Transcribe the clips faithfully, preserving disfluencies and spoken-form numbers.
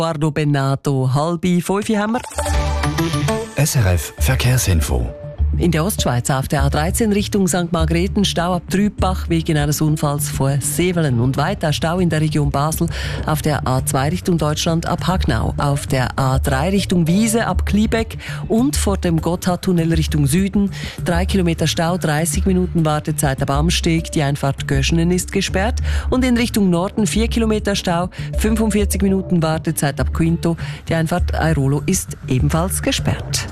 Guardo Bennato. Halbe fünf haben wir. S R F Verkehrsinfo. In der Ostschweiz auf der A dreizehn Richtung Sankt Margrethen Stau ab Trübach wegen eines Unfalls vor Sevelen und weiter Stau in der Region Basel auf der A zwei Richtung Deutschland ab Hagnau, auf der A drei Richtung Wiese ab Kliebeck und vor dem Gotthardtunnel Richtung Süden drei Kilometer Stau, dreißig Minuten Wartezeit ab Amsteg, die Einfahrt Göschenen ist gesperrt und in Richtung Norden vier Kilometer Stau, fünfundvierzig Minuten Wartezeit ab Quinto, die Einfahrt Airolo ist ebenfalls gesperrt.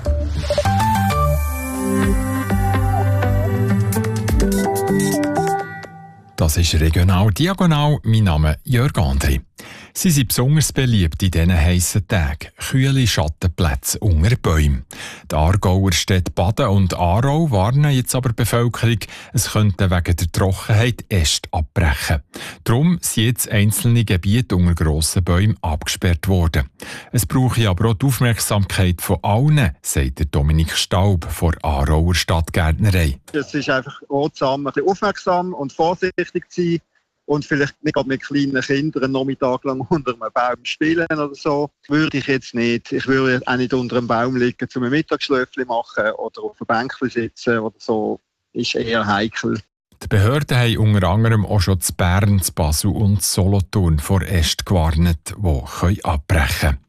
Das ist regional diagonal. Mein Name ist Jörg Andri. Sie sind besonders beliebt in diesen heissen Tagen. Kühle Schattenplätze unter Bäumen. Die Aargauer Städte Baden und Aarau warnen jetzt aber die Bevölkerung, es könnte wegen der Trockenheit Äste abbrechen. Darum sind jetzt einzelne Gebiete unter grossen Bäumen abgesperrt worden. Es brauche aber auch die Aufmerksamkeit von allen, sagt der Dominik Staub von der Aarauer Stadtgärtnerei. Es ist einfach ratsam, ein bisschen aufmerksam und vorsichtig zu sein. Und vielleicht nicht gerade mit kleinen Kindern einen Nachmittag lang unter einem Baum spielen oder so. Würde ich jetzt nicht. Ich würde auch nicht unter einem Baum liegen, zum ein Mittagsschläfchen machen oder auf einem Bänkchen sitzen oder so. Ist eher heikel. Die Behörden haben unter anderem auch schon zu Bern, zu Basel und zu Solothurn vor Ästen gewarnt, die abbrechen können.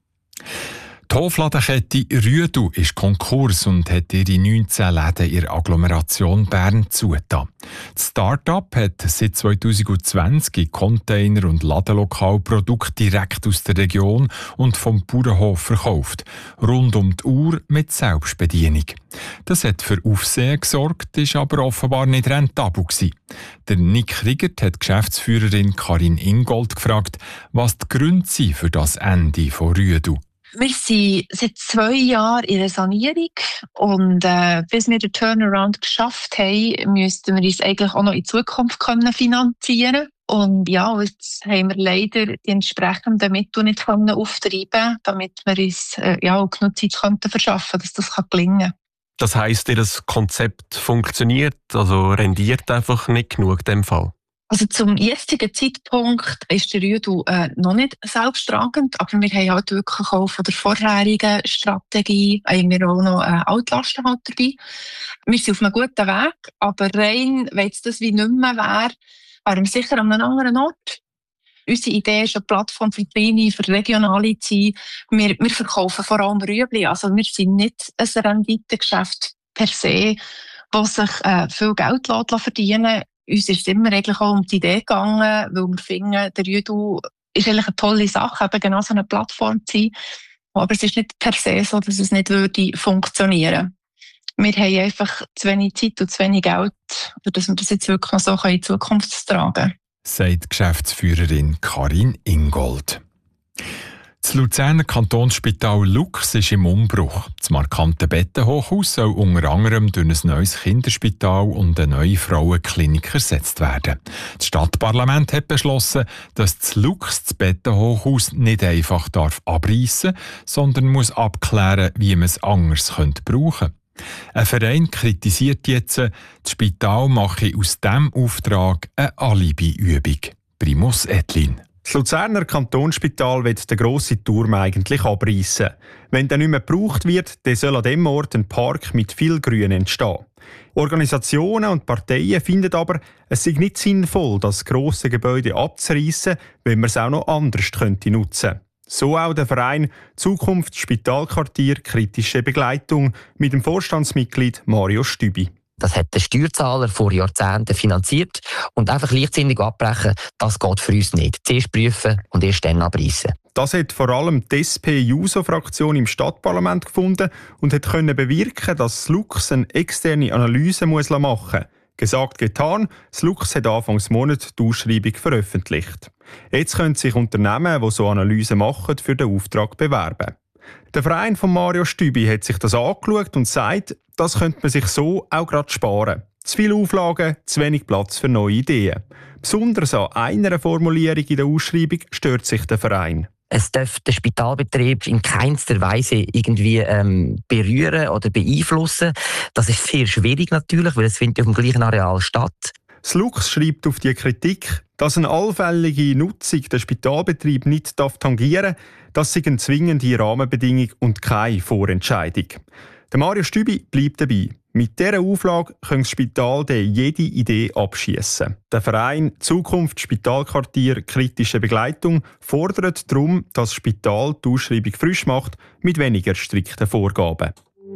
Die Hofladenkette Rüedu ist Konkurs und hat ihre neunzehn Läden in der Agglomeration Bern zugetan. Das Start-up hat seit zwanzig zwanzig Container- und Ladenlokalprodukte direkt aus der Region und vom Bauernhof verkauft. Rund um die Uhr mit Selbstbedienung. Das hat für Aufsehen gesorgt, ist aber offenbar nicht rentabel gewesen. Der Nick Riegert hat die Geschäftsführerin Karin Ingold gefragt, was die Gründe sind für das Ende von Rüedu. Wir sind seit zwei Jahren in einer Sanierung und äh, bis wir den Turnaround geschafft haben, müssten wir uns eigentlich auch noch in Zukunft können finanzieren. Und ja, jetzt haben wir leider die entsprechenden Mittel nicht können auftreiben, damit wir uns äh, ja, auch genug Zeit könnten verschaffen, dass das gelingen kann. Das heisst, Ihr Konzept funktioniert, also rendiert einfach nicht genug in diesem Fall? Also zum jetzigen Zeitpunkt ist der Rüedu äh, noch nicht selbsttragend, aber wir haben halt wirklich auch von der vorherigen Strategie haben wir auch noch äh, Altlasten halt dabei. Wir sind auf einem guten Weg, aber rein, wenn es das wie nicht mehr wäre, wären wir sicher an einem anderen Ort. Unsere Idee ist eine Plattform für kleine, für regionale zu sein. Wir, wir verkaufen vor allem Rüebli, also wir sind nicht ein Renditegeschäft per se, das sich äh, viel Geld verdienen lässt. Uns ist es immer eigentlich auch um die Idee gegangen, weil wir finden, der Rüedu ist eigentlich eine tolle Sache, eben genau so eine Plattform zu sein. Aber es ist nicht per se so, dass es nicht würde funktionieren. Wir haben einfach zu wenig Zeit und zu wenig Geld, dass wir das jetzt wirklich noch so in Zukunft tragen können. Sagt Geschäftsführerin Karin Ingold. Das Luzerner Kantonsspital Lux ist im Umbruch. Das markante Bettenhochhaus soll unter anderem durch ein neues Kinderspital und eine neue Frauenklinik ersetzt werden. Das Stadtparlament hat beschlossen, dass das Lux das Bettenhochhaus nicht einfach darf abreißen, sondern muss abklären, wie man es anders könnte brauchen. Ein Verein kritisiert jetzt, das Spital mache aus diesem Auftrag eine Alibi-Übung. Primus Etlin. Das Luzerner Kantonsspital will den grossen Turm eigentlich abreißen. Wenn der nicht mehr gebraucht wird, dann soll an diesem Ort ein Park mit viel Grün entstehen. Organisationen und Parteien finden aber, es sei nicht sinnvoll, das grosse Gebäude abzureißen, wenn man es auch noch anders könnte nutzen. So auch der Verein Zukunft Spitalquartier Kritische Begleitung mit dem Vorstandsmitglied Mario Stübi. Das hat der Steuerzahler vor Jahrzehnten finanziert und einfach leichtsinnig abbrechen, das geht für uns nicht. Zuerst prüfen und erst dann abreißen. Das hat vor allem die S P-Juso-Fraktion im Stadtparlament gefunden und hat können bewirken, dass das Lux eine externe Analyse machen muss. Gesagt, getan, das Lux hat Anfang Monat die Ausschreibung veröffentlicht. Jetzt können sich Unternehmen, die so Analysen machen, für den Auftrag bewerben. Der Verein von Mario Stübi hat sich das angeschaut und sagt, das könnte man sich so auch gerade sparen. Zu viele Auflagen, zu wenig Platz für neue Ideen. Besonders an einer Formulierung in der Ausschreibung stört sich der Verein. Es darf den Spitalbetrieb in keinster Weise irgendwie ähm, berühren oder beeinflussen. Das ist sehr schwierig natürlich, weil es findet auf dem gleichen Areal statt. Das Lux schreibt auf die Kritik, dass eine allfällige Nutzung den Spitalbetrieb nicht tangieren darf, das sei eine zwingende Rahmenbedingung und keine Vorentscheidung. Der Mario Stübi bleibt dabei. Mit dieser Auflage kann das Spital jede Idee abschießen. Der Verein Zukunft Spitalquartier Kritische Begleitung fordert darum, dass das Spital die Ausschreibung frisch macht mit weniger strikten Vorgaben.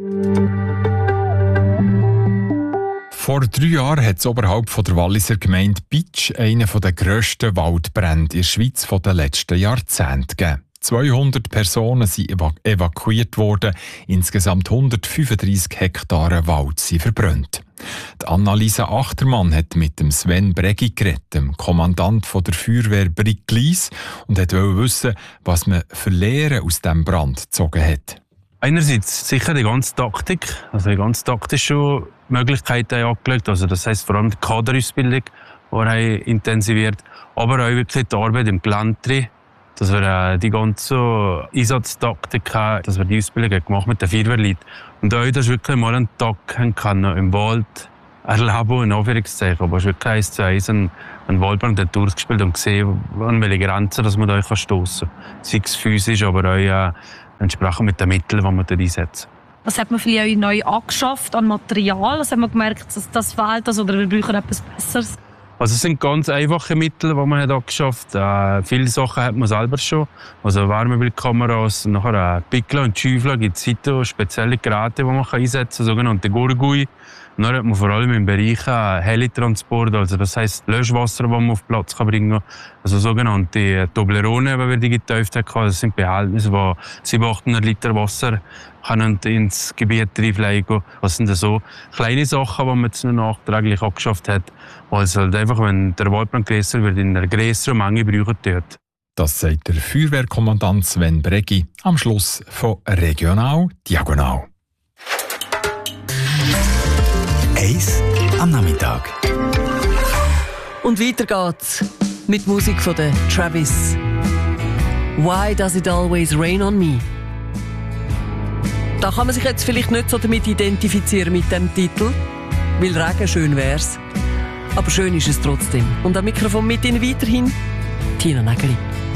Vor drei Jahren hat es oberhalb von der Walliser Gemeinde Bitsch einen der grössten Waldbrände in der Schweiz der letzten Jahrzehnte gegeben. zweihundert Personen sind evaku- evakuiert worden, insgesamt hundertfünfunddreissig Hektare Wald sind verbrannt. Die Annalisa Achtermann hat mit dem Sven Bregi geredet, dem Kommandant von der Feuerwehr Bricklis, und wollte wissen, was man für Lehren aus diesem Brand gezogen hat. Einerseits sicher die ganze Taktik, also die ganze taktische Möglichkeiten angelegt, also das heisst vor allem die Kaderausbildung, die intensiviert, aber auch wirklich die Arbeit im Gelände, dass wir äh, die ganze Einsatztaktik haben, dass wir die Ausbildung gemacht mit den Feuerwehrleuten. Und auch, dass wir wirklich mal einen Tag haben können, im Wald erleben, in Anführungszeichen. Aber es ist wirklich eins zu eins einen, einen Waldbrand durchgespielt und gesehen, an welche Grenzen dass man da stoßen kann. Sei es physisch, aber auch äh, entsprechend mit den Mitteln, die man dort einsetzt. Was hat man vielleicht neu angeschafft an Material? Was haben wir gemerkt, dass das fehlt oder wir brauchen etwas Besseres? Also es sind ganz einfache Mittel, die man hat angeschafft hat. Äh, viele Sachen hat man selber schon. Also Wärmebildkameras, nachher äh, Pickel und Schäufler gibt es heute spezielle Geräte, die man einsetzen kann, sogenannte Gurgui. Und dann hat man vor allem im Bereich äh, Helitransport, also das heisst Löschwasser, das man auf den Platz kann bringen kann. Also sogenannte Toblerone, die wir die getauft haben. Das sind Behältnisse, die siebenhundert, achthundert Liter Wasser können ins Gebiet reinfliegen. Das sind so kleine Sachen, die man jetzt nur nachträglich angeschafft hat. Weil es halt einfach, wenn der Waldbrand grösser wird, in einer grösseren Menge brauchen dort. Das sagt der Feuerwehrkommandant Sven Bregi am Schluss von Regional Diagonal. Eis am Nachmittag. Und weiter geht's mit Musik von der Travis. Why does it always rain on me? Da kann man sich jetzt vielleicht nicht so damit identifizieren mit dem Titel, weil Regen schön wär's. Aber schön ist es trotzdem. Und am Mikrofon mit Ihnen weiterhin Tina Nägeli.